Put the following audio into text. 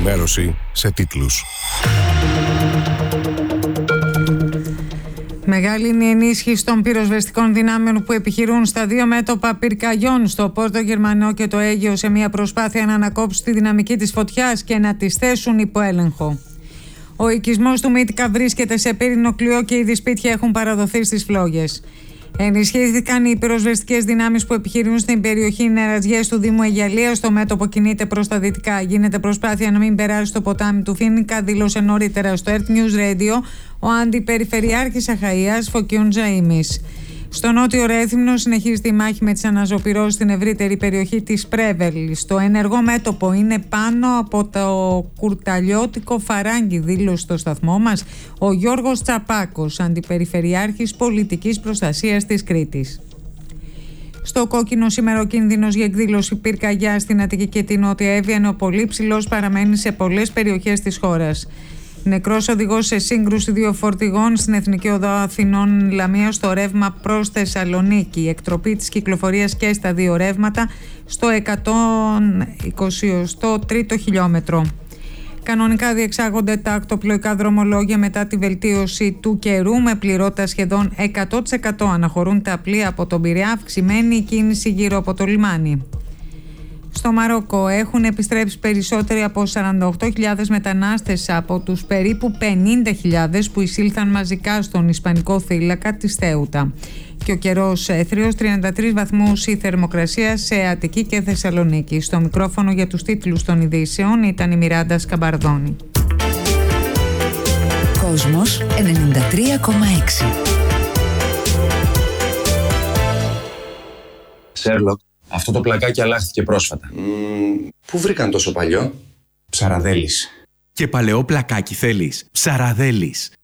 Ενημέρωση σε τίτλους. Μεγάλη είναι η ενίσχυση των πυροσβεστικών δυνάμεων που επιχειρούν στα δύο μέτωπα πυρκαγιών, στο Πόρτο Γερμανό και το Αίγαιο, σε μια προσπάθεια να ανακόψουν τη δυναμική της φωτιάς και να τις θέσουν υπό έλεγχο. Ο οικισμός του Μύτικα βρίσκεται σε πύρινο κλειό και ήδη σπίτια έχουν παραδοθεί στις φλόγες. Ενισχύθηκαν οι πυροσβεστικές δυνάμεις που επιχειρούν στην περιοχή Νεραζιές του Δήμου Αιγιαλίας. Το μέτωπο κινείται προς τα δυτικά. Γίνεται προσπάθεια να μην περάσει το ποτάμι του Φίνικα, δήλωσε νωρίτερα στο Earth News Radio ο Αντιπεριφερειάρχης Αχαΐας Φωκίουν Ζαΐμις. Στο νότιο Ρέθυμνο συνεχίζεται η μάχη με τις αναζωπυρώσεις στην ευρύτερη περιοχή της Πρέβελης. Το ενεργό μέτωπο είναι πάνω από το κουρταλιώτικο Φαράγγι, δήλωσε στο σταθμό μας ο Γιώργος Τσαπάκος, Αντιπεριφερειάρχης Πολιτικής Προστασίας της Κρήτης. Στο κόκκινο σήμερα ο κίνδυνος για εκδήλωση πυρκαγιά στην Αττική και την Νότια Εύβοια, ενώ πολύ ψηλός παραμένει σε πολλές περιοχές της χώρας. Νεκρός οδηγός σε σύγκρουση δύο φορτηγών στην Εθνική Οδό Αθηνών Λαμία στο ρεύμα προς Θεσσαλονίκη. Η εκτροπή της κυκλοφορίας και στα δύο ρεύματα στο 123ο χιλιόμετρο. Κανονικά διεξάγονται τα ακτοπλοϊκά δρομολόγια μετά τη βελτίωση του καιρού με πληρότητα σχεδόν 100%. Αναχωρούν τα πλοία από τον Πειραιά, αυξημένη η κίνηση γύρω από το λιμάνι. Στο Μαρόκο έχουν επιστρέψει περισσότεροι από 48.000 μετανάστες από τους περίπου 50.000 που εισήλθαν μαζικά στον Ισπανικό θύλακα της Θέουτα. Και ο καιρός έθριος, 33 βαθμούς η θερμοκρασία σε Αττική και Θεσσαλονίκη. Στο μικρόφωνο για τους τίτλους των ειδήσεων ήταν η Μιράντα Σκαμπαρδόνη. Κόσμος 93,6. Σέρλοκ, αυτό το πλακάκι αλλάχθηκε πρόσφατα. Πού βρήκαν τόσο παλιό? Ψαραδέλης. Και παλαιό πλακάκι θέλεις? Ψαραδέλης.